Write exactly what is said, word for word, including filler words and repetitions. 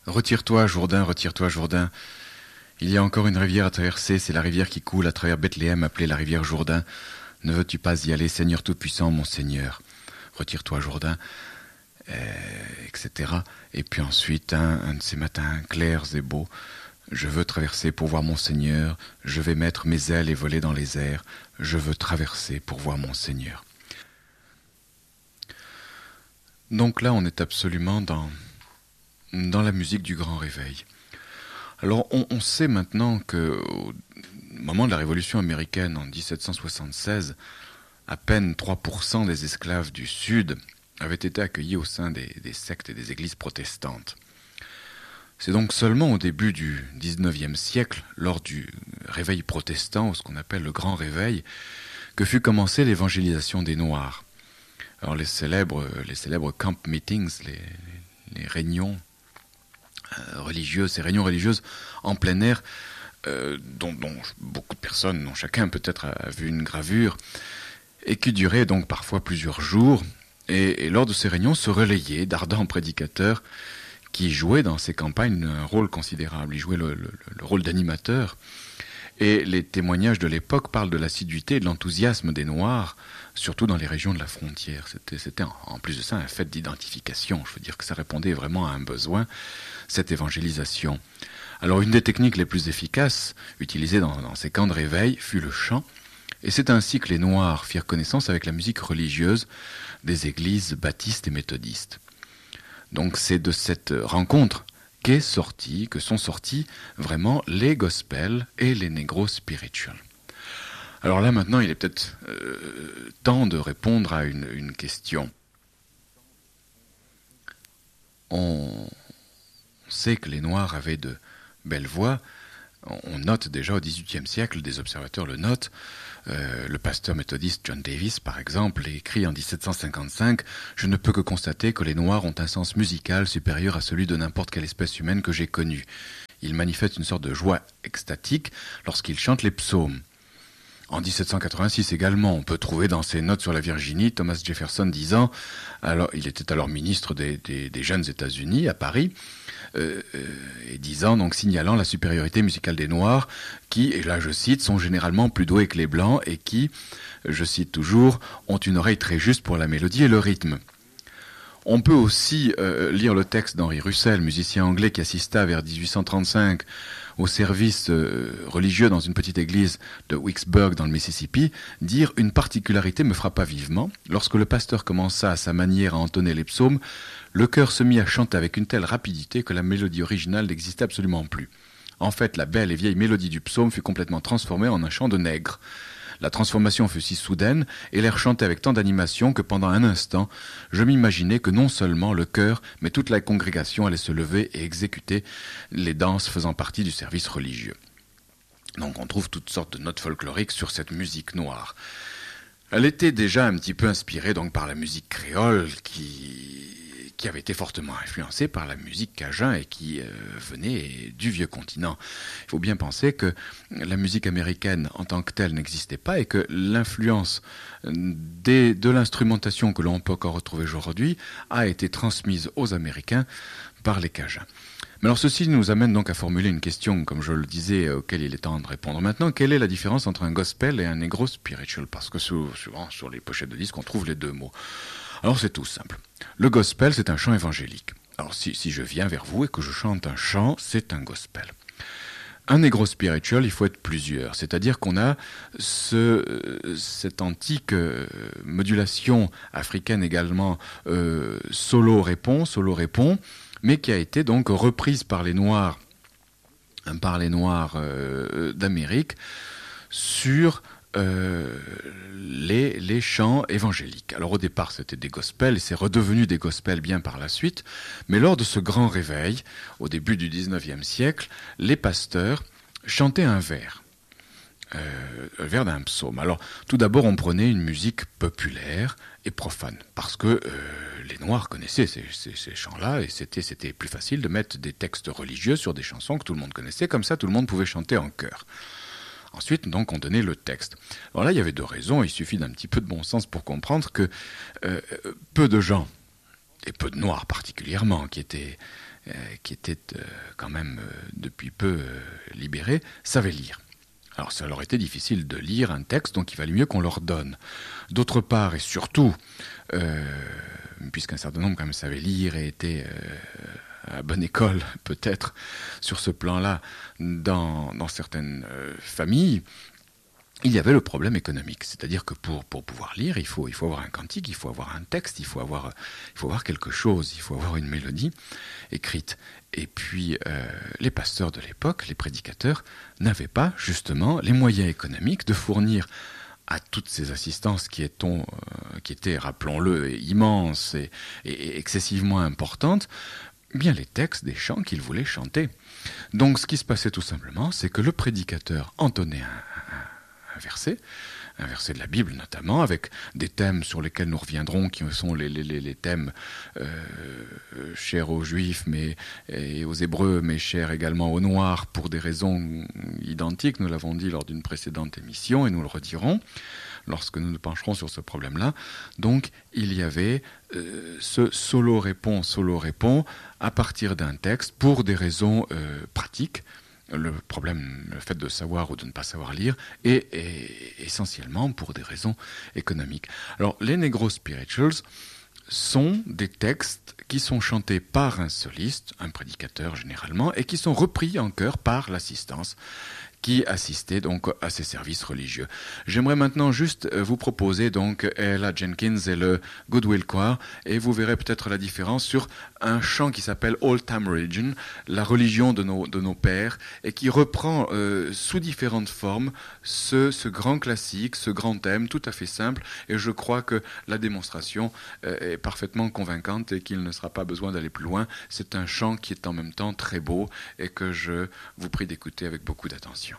Retire-toi, Jourdain, retire-toi, Jourdain. Il y a encore une rivière à traverser, c'est la rivière qui coule à travers Bethléem, appelée la rivière Jourdain. Ne veux-tu pas y aller, Seigneur Tout-Puissant, mon Seigneur? Retire-toi, Jourdain, euh, et cetera. Et puis ensuite, un, un de ces matins clairs et beaux, je veux traverser pour voir mon Seigneur, je vais mettre mes ailes et voler dans les airs, je veux traverser pour voir mon Seigneur. Donc là, on est absolument dans, dans la musique du grand réveil. Alors, on, on sait maintenant qu'au moment de la Révolution américaine en dix-sept cent soixante-seize, à peine trois pour cent des esclaves du Sud avaient été accueillis au sein des, des sectes et des églises protestantes. C'est donc seulement au début du dix-neuvième siècle, lors du réveil protestant, ou ce qu'on appelle le Grand Réveil, que fut commencée l'évangélisation des Noirs. Alors les célèbres, les célèbres camp meetings, les, les réunions euh, religieuses, ces réunions religieuses en plein air, euh, dont, dont beaucoup de personnes, dont chacun peut-être a, a vu une gravure, et qui duraient donc parfois plusieurs jours, et, et lors de ces réunions se relayaient d'ardents prédicateurs qui jouaient dans ces campagnes un rôle considérable. Ils jouaient le, le, le rôle d'animateur. Et les témoignages de l'époque parlent de l'assiduité et de l'enthousiasme des Noirs, surtout dans les régions de la frontière. C'était, c'était en plus de ça un fait d'identification. Je veux dire que ça répondait vraiment à un besoin, cette évangélisation. Alors une des techniques les plus efficaces utilisées dans, dans ces camps de réveil fut le chant. Et c'est ainsi que les Noirs firent connaissance avec la musique religieuse des églises baptistes et méthodistes. Donc c'est de cette rencontre qu'est sorti, que sont sortis vraiment les gospels et les negro spirituals. Alors là maintenant il est peut-être euh, temps de répondre à une, une question. On sait que les Noirs avaient de belles voix. On note déjà au dix-huitième siècle, des observateurs le notent. Euh, le pasteur méthodiste John Davis, par exemple, écrit en dix-sept cent cinquante-cinq « Je ne peux que constater que les Noirs ont un sens musical supérieur à celui de n'importe quelle espèce humaine que j'ai connue. Ils manifestent une sorte de joie extatique lorsqu'ils chantent les psaumes. » En dix-sept cent quatre-vingt-six également, on peut trouver dans ses notes sur la Virginie Thomas Jefferson disant, alors il était alors ministre des, des, des jeunes États-Unis à Paris, euh, et disant, donc signalant la supériorité musicale des Noirs, qui, et là je cite, sont généralement plus doués que les Blancs et qui, je cite toujours, ont une oreille très juste pour la mélodie et le rythme. On peut aussi euh, lire le texte d'Henry Russell, musicien anglais qui assista vers dix-huit cent trente-cinq au service euh, religieux dans une petite église de Vicksburg dans le Mississippi, dire « Une particularité me frappa vivement. Lorsque le pasteur commença à sa manière à entonner les psaumes, le chœur se mit à chanter avec une telle rapidité que la mélodie originale n'existait absolument plus. En fait, la belle et vieille mélodie du psaume fut complètement transformée en un chant de nègre. La transformation fut si soudaine et l'air chantait avec tant d'animation que pendant un instant, je m'imaginais que non seulement le chœur, mais toute la congrégation allait se lever et exécuter les danses faisant partie du service religieux. » Donc on trouve toutes sortes de notes folkloriques sur cette musique noire. Elle était déjà un petit peu inspirée donc par la musique créole qui... qui avait été fortement influencée par la musique cajun et qui euh, venait du vieux continent. Il faut bien penser que la musique américaine en tant que telle n'existait pas et que l'influence des, de l'instrumentation que l'on peut encore retrouver aujourd'hui a été transmise aux Américains par les cajuns. Mais alors ceci nous amène donc à formuler une question, comme je le disais, auquel il est temps de répondre maintenant. Quelle est la différence entre un gospel et un negro spiritual? Parce que souvent sur les pochettes de disques on trouve les deux mots. Alors c'est tout simple. Le gospel, c'est un chant évangélique. Alors si, si je viens vers vous et que je chante un chant, c'est un gospel. Un negro spiritual, il faut être plusieurs. C'est-à-dire qu'on a ce, cette antique euh, modulation africaine également euh, solo-répond, solo-répond, mais qui a été donc reprise par les Noirs, par les Noirs euh, d'Amérique sur Euh, les, les chants évangéliques. Alors au départ c'était des gospels et c'est redevenu des gospels bien par la suite, mais lors de ce grand réveil, au début du dix-neuvième siècle, les pasteurs chantaient un vers, euh, un vers d'un psaume. Alors tout d'abord on prenait une musique populaire et profane, parce que euh, les Noirs connaissaient ces, ces, ces chants-là et c'était, c'était plus facile de mettre des textes religieux sur des chansons que tout le monde connaissait, comme ça tout le monde pouvait chanter en chœur. Ensuite, donc, on donnait le texte. Alors là, il y avait deux raisons. Il suffit d'un petit peu de bon sens pour comprendre que euh, peu de gens, et peu de Noirs particulièrement, qui étaient, euh, qui étaient euh, quand même euh, depuis peu euh, libérés, savaient lire. Alors ça leur était difficile de lire un texte, donc il valait mieux qu'on leur donne. D'autre part, et surtout, euh, puisqu'un certain nombre quand même savaient lire et étaient euh, à bonne école, peut-être, sur ce plan-là, dans, dans certaines euh, familles, il y avait le problème économique, c'est-à-dire que pour, pour pouvoir lire, il faut, il faut avoir un cantique, il faut avoir un texte, il faut avoir, il faut avoir quelque chose, il faut avoir une mélodie écrite. Et puis, euh, les pasteurs de l'époque, les prédicateurs, n'avaient pas justement les moyens économiques de fournir à toutes ces assistances qui, étaient, euh, qui étaient, rappelons-le, immenses et, et, et excessivement importantes, bien les textes des chants qu'ils voulaient chanter. Donc, ce qui se passait tout simplement, c'est que le prédicateur entonnait un, un un verset, un verset de la Bible notamment, avec des thèmes sur lesquels nous reviendrons, qui sont les, les, les thèmes euh, chers aux Juifs mais, et aux Hébreux, mais chers également aux Noirs, pour des raisons identiques, nous l'avons dit lors d'une précédente émission, et nous le redirons lorsque nous nous pencherons sur ce problème-là. Donc, il y avait euh, ce solo-répond, solo-répond, à partir d'un texte, pour des raisons euh, pratiques, le problème, le fait de savoir ou de ne pas savoir lire, et, et essentiellement pour des raisons économiques. Alors, les Negro Spirituals sont des textes qui sont chantés par un soliste, un prédicateur généralement, et qui sont repris en chœur par l'assistance qui assistait donc à ces services religieux. J'aimerais maintenant juste vous proposer donc Ella Jenkins et le Goodwill Choir, et vous verrez peut-être la différence sur un chant qui s'appelle Old Time Religion, la religion de nos, de nos pères, et qui reprend euh, sous différentes formes ce, ce grand classique, ce grand thème tout à fait simple, et je crois que la démonstration euh, est parfaitement convaincante et qu'il ne sera pas besoin d'aller plus loin. C'est un chant qui est en même temps très beau et que je vous prie d'écouter avec beaucoup d'attention.